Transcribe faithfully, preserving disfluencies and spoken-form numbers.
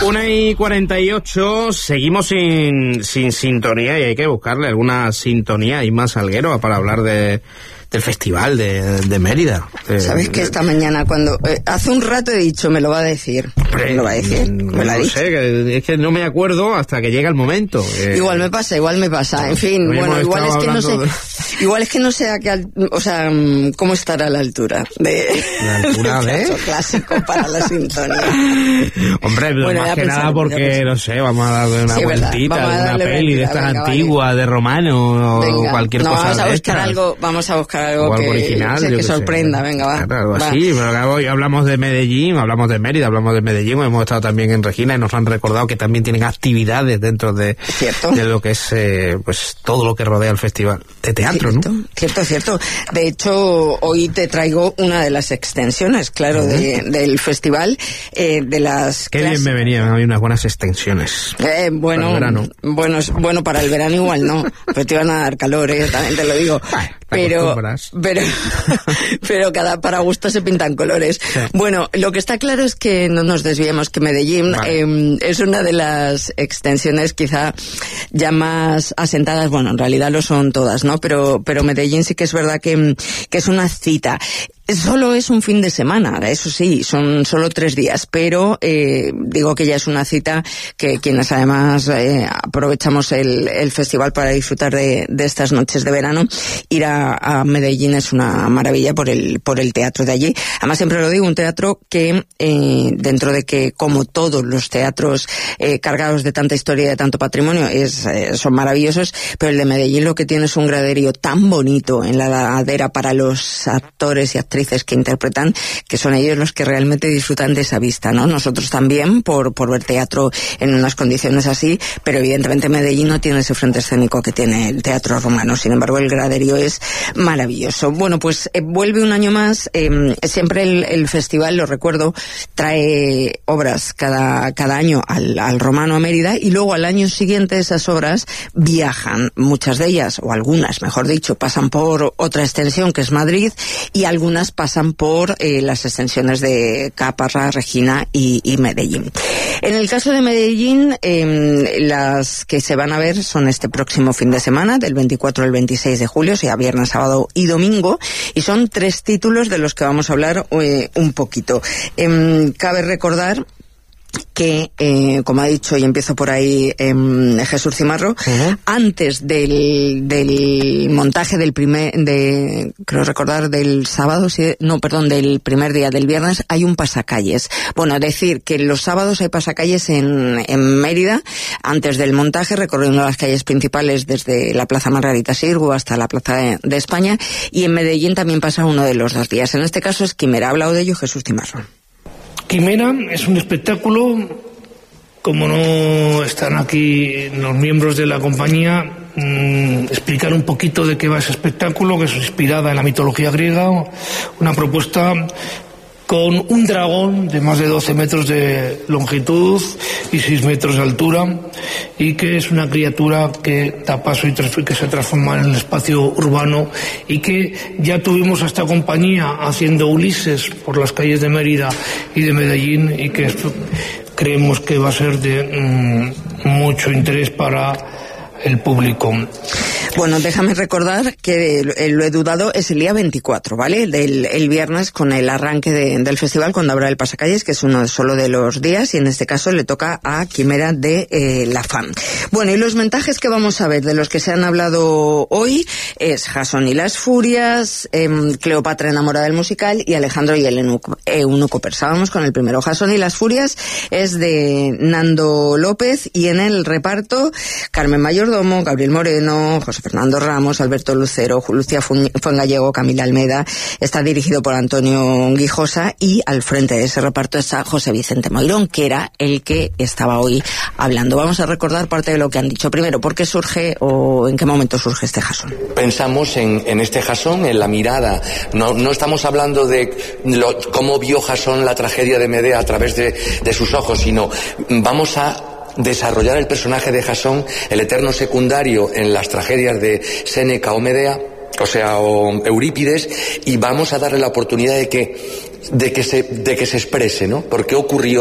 una y cuarenta y ocho, seguimos sin, sin sintonía y hay que buscarle alguna sintonía y más Salguero para hablar de del festival de, de Mérida. ¿Sabes que esta mañana cuando... Eh, hace un rato he dicho, me lo va a decir. Hombre, ¿Me lo va a decir? ¿Me lo ha no dicho? sé, que, es que no me acuerdo hasta que llega el momento. Eh, igual me pasa, igual me pasa. En fin, bueno, igual es que no sé... De... Igual es que no sé a qué... Al, o sea, cómo estará a la altura de... ¿La altura de...? de clásico para la sintonía. Hombre, bueno, más que pensar, nada porque, no sé, vamos a darle una sí, vueltita, a una peli vueltita, de estas venga, antiguas, vale. de Romano venga. o cualquier no, cosa vamos a de buscar estas. algo, vamos a buscar algo, algo que, original, que, que que sorprenda, sé. venga, va. Claro, algo va. así, pero hoy hablamos de Medellín, hablamos de Mérida, hablamos de Medellín, hemos estado también en Regina y nos han recordado que también tienen actividades dentro de, de lo que es eh, pues todo lo que rodea el festival de teatro, cierto, ¿no? Cierto, cierto. De hecho, hoy te traigo una de las extensiones, claro, uh-huh. de, del festival, eh, de las Qué clases. bien me venían, había unas buenas extensiones. Eh, bueno, para el verano. Bueno, bueno, para el verano igual no, pero te iban a dar calor, eh, también te lo digo. Ay, pero, pero, pero cada para gusto se pintan colores. Sí. Bueno, lo que está claro es que no nos desviemos, que Medellín vale. eh, es una de las extensiones quizá ya más asentadas, bueno, en realidad lo son todas, ¿no? Pero, pero Medellín sí que es verdad que, que es una cita. Solo es un fin de semana, eso sí, son solo tres días, pero eh, digo que ya es una cita que quienes además eh, aprovechamos el, el festival para disfrutar de, de estas noches de verano, ir a, a Medellín es una maravilla por el por el teatro de allí. Además siempre lo digo, un teatro que eh, dentro de que como todos los teatros eh, cargados de tanta historia y de tanto patrimonio es eh, son maravillosos, pero el de Medellín lo que tiene es un graderío tan bonito en la ladera para los actores y actrices que interpretan, que son ellos los que realmente disfrutan de esa vista, ¿no? Nosotros también, por, por ver teatro en unas condiciones así, pero evidentemente Medellín no tiene ese frente escénico que tiene el Teatro Romano, sin embargo el graderío es maravilloso. Bueno, pues eh, vuelve un año más, eh, siempre el, el festival, lo recuerdo, trae obras cada, cada año al, al Romano a Mérida y luego al año siguiente esas obras viajan, muchas de ellas, o algunas, mejor dicho, pasan por otra extensión que es Madrid y algunas pasan por eh, las extensiones de Caparra, Regina y, y Medellín. En el caso de Medellín, eh, las que se van a ver son este próximo fin de semana, del veinticuatro al veintiséis de julio, o sea, viernes, sábado y domingo, y son tres títulos de los que vamos a hablar eh, un poquito. Eh, cabe recordar que, eh, como ha dicho, y empiezo por ahí eh, Jesús Cimarro, uh-huh. antes del, del montaje del primer, de, creo recordar, del sábado, sí, no, perdón, del primer día, del viernes, hay un pasacalles. Bueno, decir que los sábados hay pasacalles en, en Mérida, antes del montaje, recorriendo las calles principales desde la Plaza Margarita Sirgu hasta la Plaza de, de España, y en Medellín también pasa uno de los dos días. En este caso es Quimera. Ha hablado de ello Jesús Cimarro. Quimera es un espectáculo, como no están aquí los miembros de la compañía, mmm, explicar un poquito de qué va ese espectáculo, que es inspirada en la mitología griega, una propuesta con un dragón de más de doce metros de longitud y seis metros de altura, y que es una criatura que da paso y que se transforma en el espacio urbano, y que ya tuvimos a esta compañía haciendo Ulises por las calles de Mérida y de Medellín, y que esto creemos que va a ser de mmm, mucho interés para el público. Bueno, déjame recordar que eh, lo he dudado, es el día veinticuatro, ¿vale? Del el viernes con el arranque de, del festival, cuando habrá el pasacalles, que es uno solo de los días, y en este caso le toca a Quimera de eh, la F A M. Bueno, y los montajes que vamos a ver, de los que se han hablado hoy, es Jasón y las Furias, eh, Cleopatra enamorada del musical y Alejandro y el eunuco, eunuco persa. Vamos con el primero. Jasón y las Furias es de Nando López, y en el reparto Carmen Mayordomo, Gabriel Moreno, José Fernando Ramos, Alberto Lucero, Lucia Fuengallego, Camila Almeida. Está dirigido por Antonio Guijosa, y al frente de ese reparto está José Vicente Moirón, que era el que estaba hoy hablando. Vamos a recordar parte de lo que han dicho. Primero, ¿por qué surge o en qué momento surge este Jasón? Pensamos en, en este Jasón, en la mirada. No, no estamos hablando de lo, cómo vio Jasón la tragedia de Medea a través de, de sus ojos, sino vamos a desarrollar el personaje de Jasón, el eterno secundario en las tragedias de Séneca o Medea, o sea, o Eurípides, y vamos a darle la oportunidad de que, de que se, de que se exprese, ¿no? ¿Por qué ocurrió